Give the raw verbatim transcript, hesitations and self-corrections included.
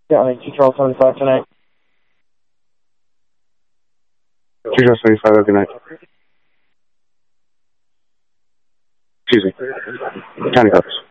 Yeah, I mean, two Charles seventy-five tonight. two Charles seventy-five, good night. Excuse me. County Office.